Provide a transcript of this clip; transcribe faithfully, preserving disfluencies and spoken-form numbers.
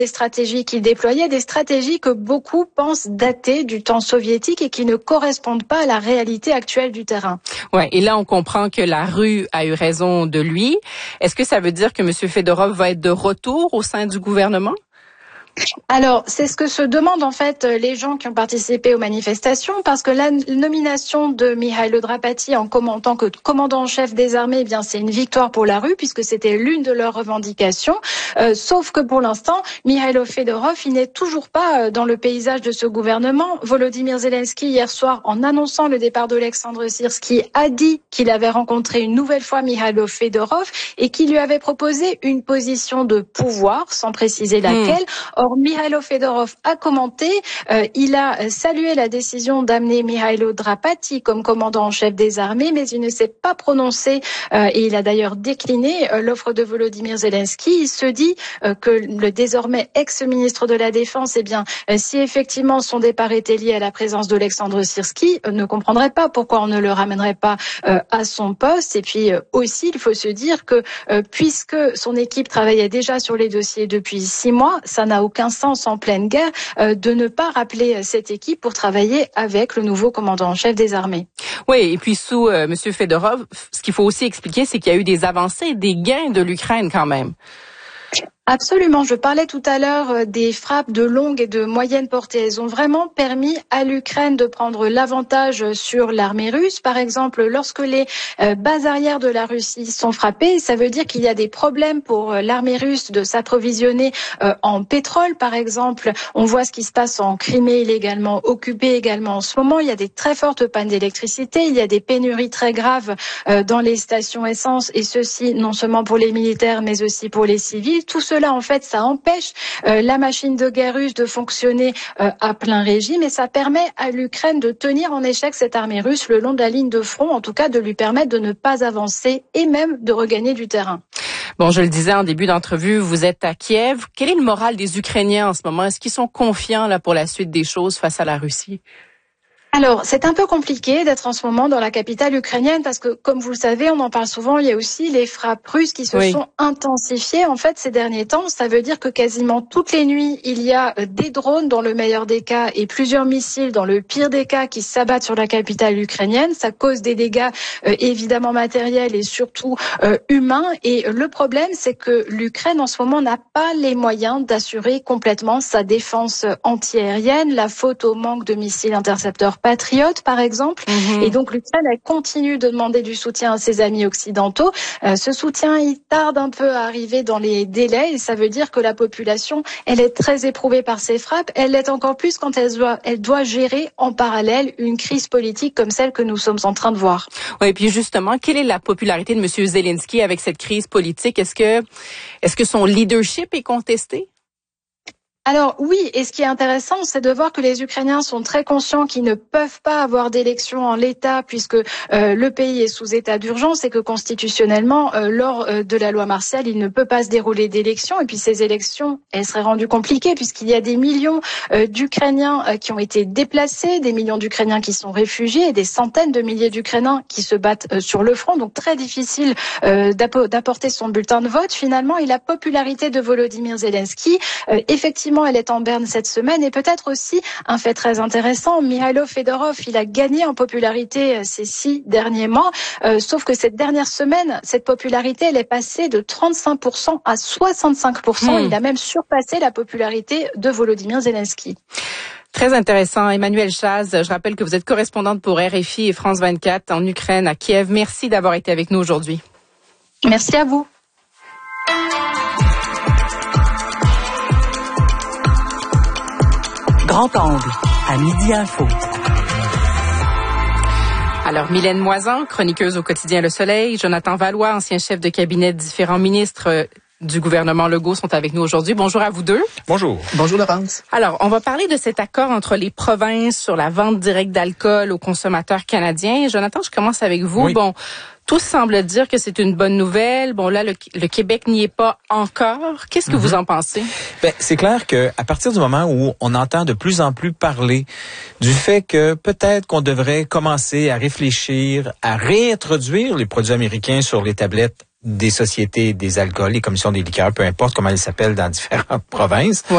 des stratégies qu'il déployait, des stratégies que beaucoup pensent datées du temps soviétique et qui ne correspondent pas à la réalité actuelle du terrain. Ouais, et là on comprend que la rue a eu raison de lui. Est-ce que ça veut dire que M. Fedorov va être de retour au sein du gouvernement? Alors, c'est ce que se demandent en fait les gens qui ont participé aux manifestations, parce que la nomination de Mikhailo Drapati en tant que commandant en chef des armées, eh bien c'est une victoire pour la rue, puisque c'était l'une de leurs revendications. Euh, sauf que pour l'instant, Mikhailo Fedorov, il n'est toujours pas dans le paysage de ce gouvernement. Volodymyr Zelensky, hier soir, en annonçant le départ d'Alexandre Syrski, a dit qu'il avait rencontré une nouvelle fois Mikhailo Fedorov et qu'il lui avait proposé une position de pouvoir, sans préciser laquelle. Mmh. Or, Mikhailo Fedorov a commenté, euh, il a salué la décision d'amener Mikhailo Drapati comme commandant en chef des armées, mais il ne s'est pas prononcé euh, et il a d'ailleurs décliné euh, l'offre de Volodymyr Zelensky. Il se dit euh, que le désormais ex-ministre de la Défense, eh bien, euh, si effectivement son départ était lié à la présence d'Alexandre Syrski, euh, ne comprendrait pas pourquoi on ne le ramènerait pas euh, à son poste. Et puis euh, aussi, il faut se dire que euh, puisque son équipe travaillait déjà sur les dossiers depuis six mois, ça n'a aucun sens en pleine guerre euh, de ne pas rappeler cette équipe pour travailler avec le nouveau commandant en chef des armées. Oui, et puis sous euh, M. Fedorov, ce qu'il faut aussi expliquer, c'est qu'il y a eu des avancées et des gains de l'Ukraine quand même. Absolument. Je parlais tout à l'heure des frappes de longue et de moyenne portée. Elles ont vraiment permis à l'Ukraine de prendre l'avantage sur l'armée russe. Par exemple, lorsque les bases arrières de la Russie sont frappées, ça veut dire qu'il y a des problèmes pour l'armée russe de s'approvisionner en pétrole. Par exemple, on voit ce qui se passe en Crimée, illégalement occupée également en ce moment. Il y a des très fortes pannes d'électricité. Il y a des pénuries très graves dans les stations essence, et ceci non seulement pour les militaires, mais aussi pour les civils. Tout cela, en fait, ça empêche euh, la machine de guerre russe de fonctionner euh, à plein régime, et ça permet à l'Ukraine de tenir en échec cette armée russe le long de la ligne de front, en tout cas de lui permettre de ne pas avancer et même de regagner du terrain. Bon, je le disais en début d'entrevue, vous êtes à Kiev. Quel est le moral des Ukrainiens en ce moment? Est-ce qu'ils sont confiants là pour la suite des choses face à la Russie? Alors, c'est un peu compliqué d'être en ce moment dans la capitale ukrainienne parce que, comme vous le savez, on en parle souvent, il y a aussi les frappes russes qui se oui. sont intensifiées en fait ces derniers temps. Ça veut dire que quasiment toutes les nuits, il y a des drones dans le meilleur des cas et plusieurs missiles dans le pire des cas qui s'abattent sur la capitale ukrainienne. Ça cause des dégâts euh, évidemment matériels et surtout euh, humains. Et le problème, c'est que l'Ukraine en ce moment n'a pas les moyens d'assurer complètement sa défense antiaérienne. La faute au manque de missiles intercepteurs patriotes, par exemple. Mmh. Et donc, l'Ukraine, elle continue de demander du soutien à ses amis occidentaux. Euh, ce soutien, il tarde un peu à arriver dans les délais, et ça veut dire que la population, elle est très éprouvée par ces frappes. Elle l'est encore plus quand elle doit, elle doit gérer en parallèle une crise politique comme celle que nous sommes en train de voir. Oui, et puis justement, quelle est la popularité de M. Zelensky avec cette crise politique? Est-ce que, est-ce que son leadership est contesté? Alors oui, et ce qui est intéressant, c'est de voir que les Ukrainiens sont très conscients qu'ils ne peuvent pas avoir d'élection en l'état puisque euh, le pays est sous état d'urgence et que constitutionnellement, euh, lors euh, de la loi martiale, il ne peut pas se dérouler d'élections. Et puis ces élections, elles seraient rendues compliquées puisqu'il y a des millions euh, d'Ukrainiens euh, qui ont été déplacés, des millions d'Ukrainiens qui sont réfugiés et des centaines de milliers d'Ukrainiens qui se battent euh, sur le front. Donc très difficile euh, d'apporter son bulletin de vote finalement. Et la popularité de Volodymyr Zelensky, euh, effectivement, elle est en berne cette semaine, et peut-être aussi un fait très intéressant, Mikhailo Fedorov, il a gagné en popularité ces six derniers mois, euh, sauf que cette dernière semaine, cette popularité, elle est passée de trente-cinq pour cent à soixante-cinq pour cent. Mmh. Il a même surpassé la popularité de Volodymyr Zelensky. Très intéressant. Emmanuelle Chaz, je rappelle que vous êtes correspondante pour R F I et France vingt-quatre en Ukraine, à Kiev. Merci d'avoir été avec nous aujourd'hui. Merci à vous. Grand angle, à Midi Info. Alors, Mylène Moisan, chroniqueuse au quotidien Le Soleil, Jonathan Valois, ancien chef de cabinet de différents ministres du gouvernement Legault sont avec nous aujourd'hui. Bonjour à vous deux. Bonjour. Bonjour Laurence. Alors, on va parler de cet accord entre les provinces sur la vente directe d'alcool aux consommateurs canadiens. Jonathan, je commence avec vous. Oui. Bon, tout semble dire que c'est une bonne nouvelle. Bon, là, le, le Québec n'y est pas encore. Qu'est-ce que mm-hmm. vous en pensez? Ben, c'est clair que à partir du moment où on entend de plus en plus parler du fait que peut-être qu'on devrait commencer à réfléchir à réintroduire les produits américains sur les tablettes des sociétés des alcools, les commissions des liqueurs, peu importe comment elles s'appellent dans différentes provinces. Ouais.